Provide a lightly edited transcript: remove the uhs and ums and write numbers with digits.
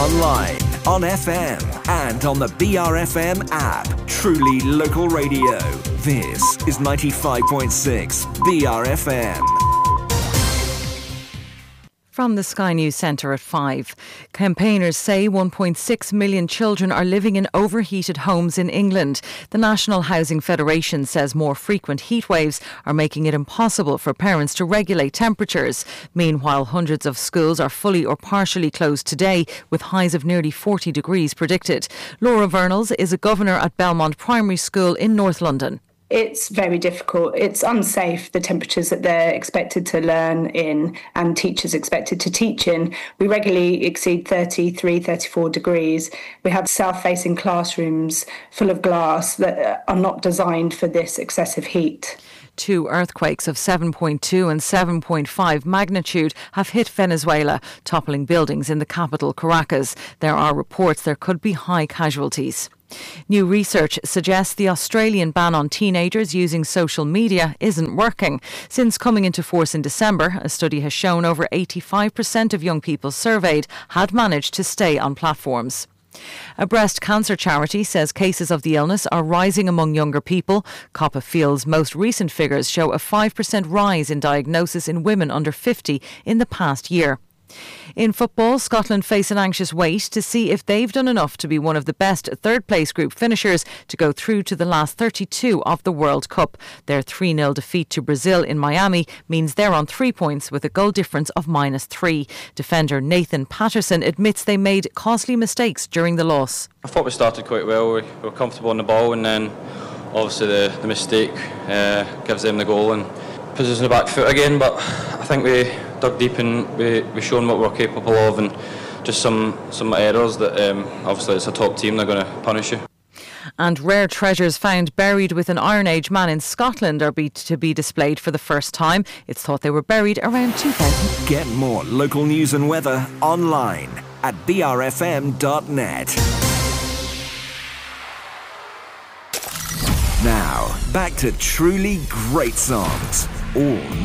online, on FM, and on the BRFM app. Truly local radio. This is 95.6 BRFM. From the Sky News Centre at 5. Campaigners say 1.6 million children are living in overheated homes in England. The National Housing Federation says more frequent heat waves are making it impossible for parents to regulate temperatures. Meanwhile, hundreds of schools are fully or partially closed today, with highs of nearly 40 degrees predicted. Laura Vernals is a governor at Belmont Primary School in North London. It's very difficult. It's unsafe, the temperatures that they're expected to learn in and teachers expected to teach in. We regularly exceed 33, 34 degrees. We have south-facing classrooms full of glass that are not designed for this excessive heat. 2 earthquakes of 7.2 and 7.5 magnitude have hit Venezuela, toppling buildings in the capital, Caracas. There are reports there could be high casualties. New research suggests the Australian ban on teenagers using social media isn't working. Since coming into force in December, a study has shown over 85% of young people surveyed had managed to stay on platforms. A breast cancer charity says cases of the illness are rising among younger people. Copperfield's most recent figures show a 5% rise in diagnosis in women under 50 in the past year. In football, Scotland face an anxious wait to see if they've done enough to be one of the best third-place group finishers to go through to the last 32 of the World Cup. Their 3-0 defeat to Brazil in Miami means they're on 3 points with a goal difference of -3. Defender Nathan Patterson admits they made costly mistakes during the loss. I thought we started quite well. We were comfortable on the ball, and then obviously the mistake gives them the goal and puts us on the back foot again. But I think we dug deep and we've shown what we're capable of, and just some errors that obviously it's a top team, they're going to punish you. And rare treasures found buried with an Iron Age man in Scotland are to be displayed for the first time. It's thought they were buried around 2000. Get more local news and weather online at brfm.net. Now, back to truly great songs. All